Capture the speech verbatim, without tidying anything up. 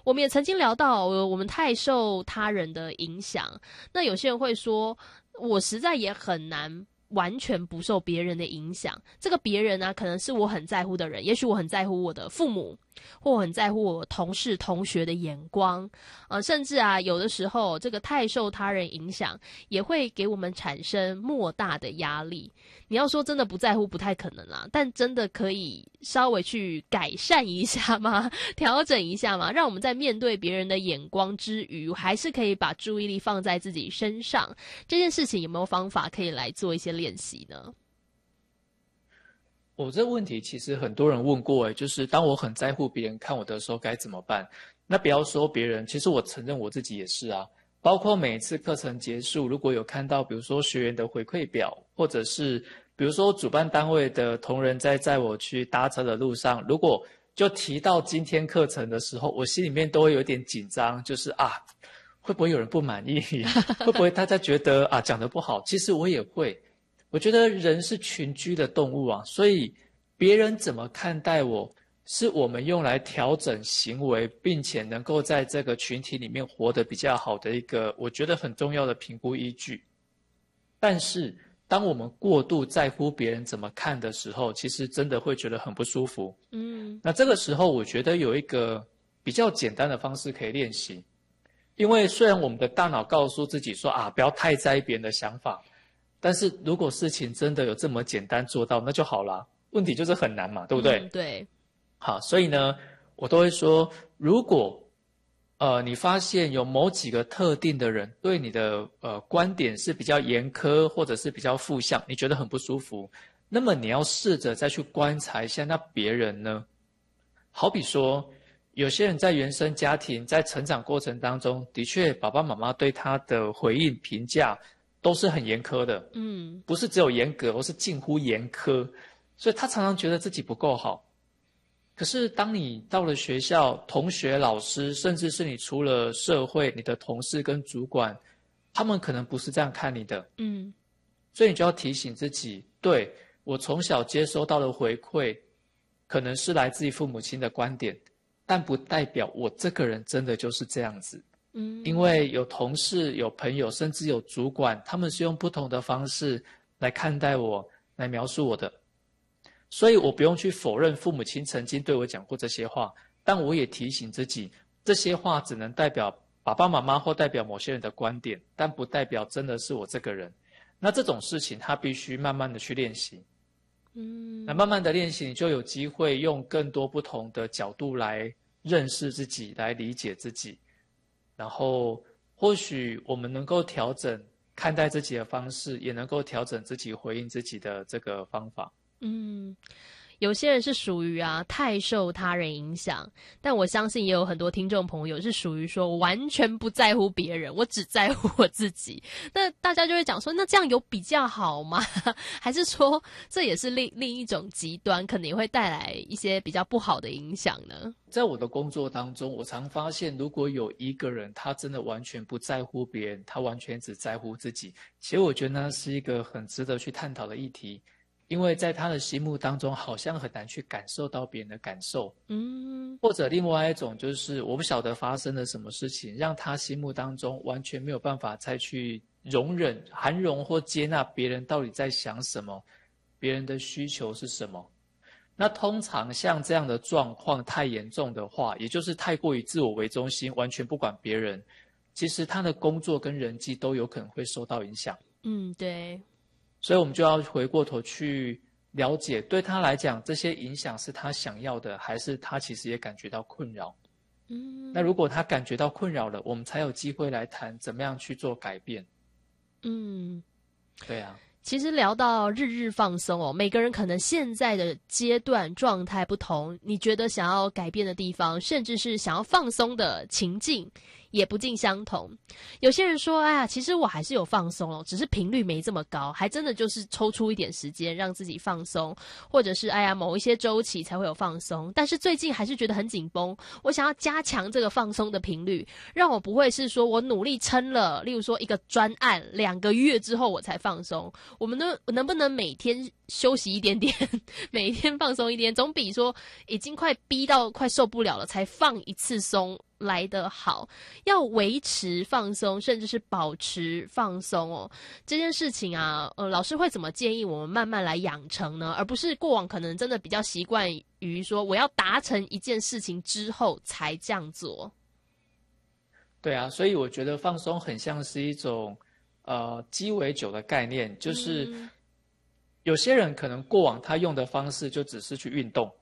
我们也曾经聊到，呃我们太受他人的影响。那有些人会说，我实在也很难完全不受别人的影响。这个别人啊，可能是我很在乎的人，也许我很在乎我的父母，或我很在乎我同事同学的眼光，呃，甚至啊，有的时候这个太受他人影响，也会给我们产生莫大的压力。你要说真的不在乎，不太可能啦，但真的可以稍微去改善一下吗？调整一下吗？让我们在面对别人的眼光之余，还是可以把注意力放在自己身上。这件事情有没有方法可以来做一些练习呢？ 我这个问题其实很多人问过，诶，就是当我很在乎别人看我的时候该怎么办？那不要说别人，其实我承认我自己也是啊。包括每一次课程结束，如果有看到比如说学员的回馈表，或者是比如说主办单位的同仁在载我去搭车的路上，如果就提到今天课程的时候，我心里面都会有点紧张，就是啊，会不会有人不满意？会不会大家觉得啊讲得不好？其实我也会。我觉得人是群居的动物啊，所以别人怎么看待我，是我们用来调整行为，并且能够在这个群体里面活得比较好的一个，我觉得很重要的评估依据。但是，当我们过度在乎别人怎么看的时候，其实真的会觉得很不舒服。嗯，那这个时候，我觉得有一个比较简单的方式可以练习，因为虽然我们的大脑告诉自己说啊，不要太在意别人的想法。但是如果事情真的有这么简单做到，那就好啦。问题就是很难嘛，对不对？ 嗯，对。 好，所以呢，我都会说，如果呃你发现有某几个特定的人对你的呃观点是比较严苛，或者是比较负向，你觉得很不舒服，那么你要试着再去观察一下，那别人呢？好比说，有些人在原生家庭在成长过程当中，的确爸爸妈妈对他的回应评价都是很严苛的，嗯，不是只有严格，而是近乎严苛，所以他常常觉得自己不够好。可是当你到了学校，同学、老师，甚至是你出了社会，你的同事跟主管，他们可能不是这样看你的，嗯，所以你就要提醒自己，对，我从小接收到的回馈，可能是来自于父母亲的观点，但不代表我这个人真的就是这样子。嗯，因为有同事、有朋友，甚至有主管，他们是用不同的方式来看待我，来描述我的。所以我不用去否认父母亲曾经对我讲过这些话，但我也提醒自己，这些话只能代表爸爸妈妈或代表某些人的观点，但不代表真的是我这个人。那这种事情，他必须慢慢的去练习。嗯，那慢慢的练习，你就有机会用更多不同的角度来认识自己，来理解自己。然后或许我们能够调整看待自己的方式，也能够调整自己回应自己的这个方法。 嗯，有些人是属于啊太受他人影响，但我相信也有很多听众朋友是属于说我完全不在乎别人，我只在乎我自己。那大家就会讲说，那这样有比较好吗？还是说这也是另另一种极端，可能也会带来一些比较不好的影响呢？ 在我的工作当中，我常发现，如果有一个人他真的完全不在乎别人，他完全只在乎自己，其实我觉得那是一个很值得去探讨的议题。因为在他的心目当中，好像很难去感受到别人的感受，嗯，或者另外一种就是我不晓得发生了什么事情，让他心目当中完全没有办法再去容忍、涵容或接纳别人到底在想什么，别人的需求是什么。那通常像这样的状况太严重的话，也就是太过于自我为中心，完全不管别人，其实他的工作跟人际都有可能会受到影响。 嗯，对。 所以我们就要回过头去了解，对他来讲，这些影响是他想要的，还是他其实也感觉到困扰？嗯，那如果他感觉到困扰了，我们才有机会来谈怎么样去做改变。嗯，对啊。 其实聊到日日放松哦，每个人可能现在的阶段状态不同，你觉得想要改变的地方，甚至是想要放松的情境，也不尽相同。有些人说，哎呀，其实我还是有放松哦，只是频率没这么高，还真的就是抽出一点时间让自己放松，或者是哎呀某一些周期才会有放松，但是最近还是觉得很紧绷，我想要加强这个放松的频率，让我不会是说我努力撑了，例如说一个专案两个月之后我才放松。我们能能不能每天休息一点点，每天放松一点，总比说已经快逼到快受不了了才放一次松来得好。要维持放松，甚至是保持放松哦，这件事情啊，呃，老师会怎么建议我们慢慢来养成呢？而不是过往可能真的比较习惯于说我要达成一件事情之后才这样做。 对啊，所以我觉得放松很像是一种呃鸡尾酒的概念，就是嗯有些人可能过往他用的方式就只是去运动，